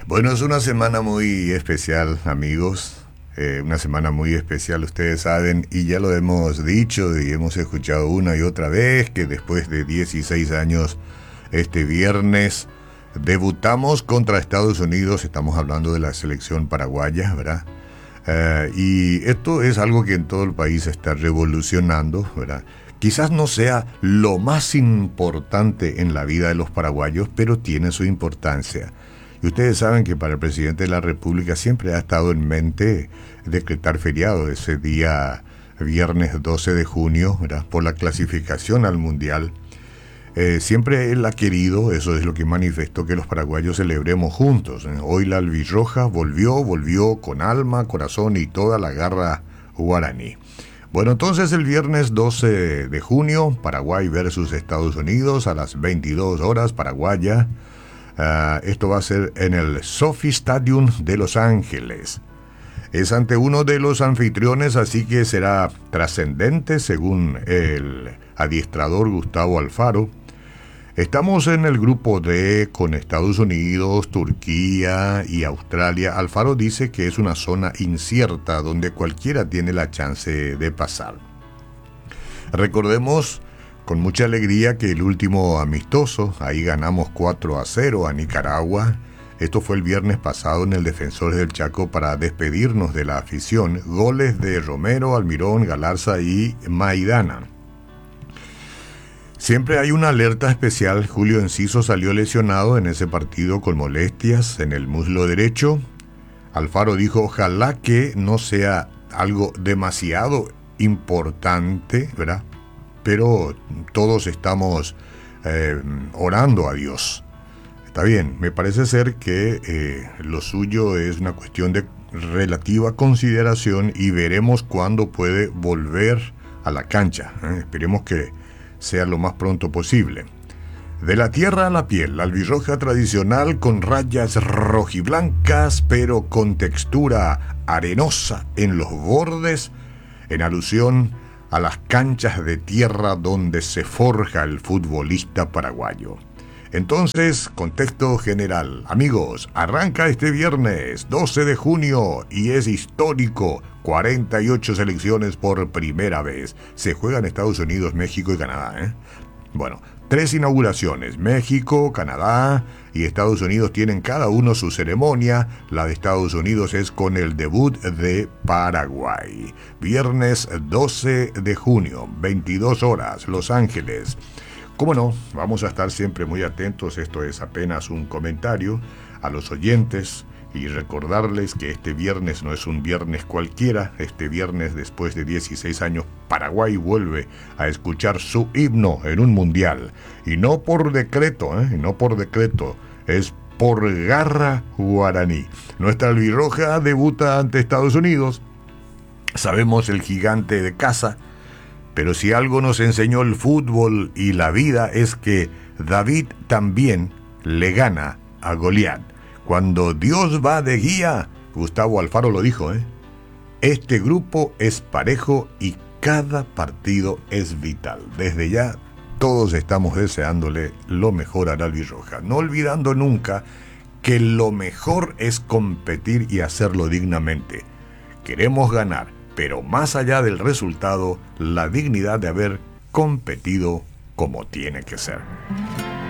Bueno, es una semana muy especial, amigos. Una semana muy especial, ustedes saben, y ya lo hemos dicho y hemos escuchado una y otra vez, que después de 16 años, este viernes, debutamos contra Estados Unidos. Estamos hablando de la selección paraguaya, ¿verdad? Y esto es algo que en todo el país está revolucionando, ¿verdad? Quizás no sea lo más importante en la vida de los paraguayos, pero tiene su importancia. Y ustedes saben que para el presidente de la República siempre ha estado en mente decretar feriado ese día viernes 12 de junio, ¿verdad? Por la clasificación al Mundial. Siempre él ha querido, eso es lo que manifestó, que los paraguayos celebremos juntos. Hoy la albirroja volvió con alma, corazón y toda la garra guaraní. Bueno, entonces el viernes 12 de junio, Paraguay versus Estados Unidos a las 22 horas, paraguaya. Esto va a ser en el SoFi Stadium de Los Ángeles. Es ante uno de los anfitriones, así que será trascendente según el adiestrador Gustavo Alfaro. Estamos en el grupo D con Estados Unidos, Turquía y Australia. Alfaro dice que es una zona incierta donde cualquiera tiene la chance de pasar. Recordemos con mucha alegría que el último amistoso, ahí ganamos 4-0 a Nicaragua. Esto fue el viernes pasado en el Defensores del Chaco para despedirnos de la afición. Goles de Romero, Almirón, Galarza y Maidana. Siempre hay una alerta especial. Julio Enciso salió lesionado en ese partido con molestias en el muslo derecho. Alfaro dijo, ojalá que no sea algo demasiado importante, ¿verdad? Pero todos estamos orando a Dios. Está bien, me parece ser que lo suyo es una cuestión de relativa consideración y veremos cuándo puede volver a la cancha. Esperemos que sea lo más pronto posible. De la tierra a la piel, la albirroja tradicional con rayas rojiblancas, pero con textura arenosa en los bordes, en alusión a las canchas de tierra donde se forja el futbolista paraguayo. Entonces, contexto general. Amigos, arranca este viernes 12 de junio y es histórico. 48 selecciones por primera vez. Se juega en Estados Unidos, México y Canadá, Bueno, 3 inauguraciones. México, Canadá y Estados Unidos tienen cada uno su ceremonia. La de Estados Unidos es con el debut de Paraguay. Viernes 12 de junio, 22 horas, Los Ángeles. Cómo no, vamos a estar siempre muy atentos. Esto es apenas un comentario a los oyentes y recordarles que este viernes no es un viernes cualquiera. Este viernes, después de 16 años, Paraguay vuelve a escuchar su himno en un mundial. Y no por decreto, no por decreto, es por garra guaraní. Nuestra albirroja debuta ante Estados Unidos. Sabemos el gigante de casa. Pero si algo nos enseñó el fútbol y la vida es que David también le gana a Goliat. Cuando Dios va de guía, Gustavo Alfaro lo dijo, este grupo es parejo y cada partido es vital. Desde ya todos estamos deseándole lo mejor a la albirroja, no olvidando nunca que lo mejor es competir y hacerlo dignamente. Queremos ganar, pero más allá del resultado, la dignidad de haber competido como tiene que ser.